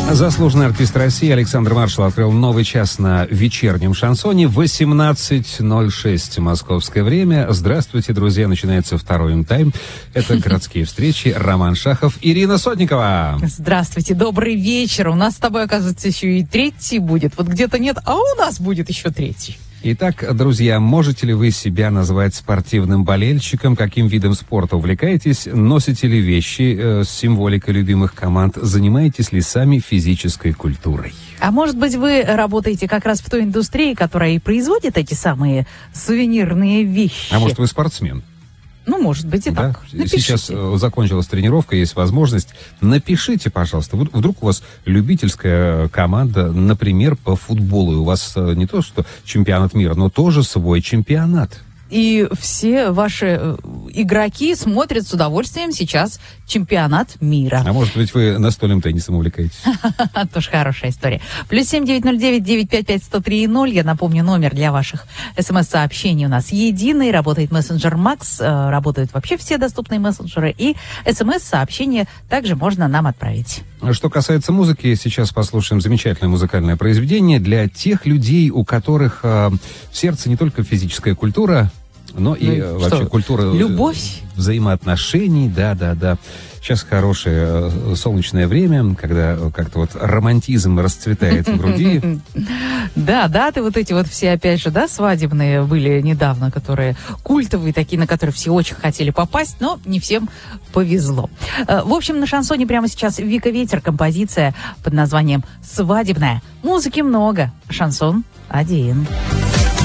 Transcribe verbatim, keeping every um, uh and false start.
Заслуженный артист России Александр Маршал открыл новый час на вечернем шансоне. восемнадцать ноль шесть московское время. Здравствуйте, друзья. Начинается второй интайм. Это городские встречи. Роман Шахов, Ирина Сотникова. Здравствуйте, добрый вечер. У нас с тобой, оказывается, еще и третий будет. Вот где-то нет, а у нас будет еще третий. Итак, друзья, можете ли вы себя назвать спортивным болельщиком? Каким видом спорта увлекаетесь? Носите ли вещи э, с символикой любимых команд? Занимаетесь ли сами физической культурой? А может быть, вы работаете как раз в той индустрии, которая и производит эти самые сувенирные вещи? А может, вы спортсмен? Ну, может быть, и да? так. Напишите. Сейчас э, закончилась тренировка, есть возможность. Напишите, пожалуйста. Вдруг у вас любительская команда, например, по футболу. И у вас э, не то, что чемпионат мира, но тоже свой чемпионат. И все ваши игроки смотрят с удовольствием сейчас чемпионат мира. А может быть, вы настольным теннисом увлекаетесь? Тоже хорошая история. Плюс семь девять ноль девять девять пять пять сто три ноль. Я напомню, номер для ваших смс-сообщений у нас единый. Работает мессенджер Макс. Работают вообще все доступные мессенджеры. И смс-сообщения также можно нам отправить. Что касается музыки, сейчас послушаем замечательное музыкальное произведение для тех людей, у которых э, в сердце не только физическая культура, но и ну, вообще что? Культура любовь, взаимоотношений, да-да-да. Сейчас хорошее э, солнечное время, когда как-то вот романтизм расцветает в груди. Да, даты вот эти вот все, опять же, да, свадебные были недавно, которые культовые, такие, на которые все очень хотели попасть, но не всем повезло. В общем, на шансоне прямо сейчас Вика Ветер, композиция под названием «Свадебная». Музыки много, шансон один.